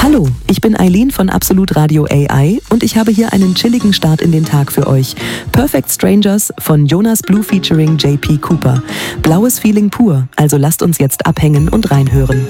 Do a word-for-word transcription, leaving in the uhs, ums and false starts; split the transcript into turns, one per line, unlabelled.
Hallo, ich bin Eileen von Absolut Radio A I und ich habe hier einen chilligen Start in den Tag für euch. Perfect Strangers von Jonas Blue featuring J P Cooper. Blaues Feeling pur, also lasst uns jetzt abhängen und reinhören.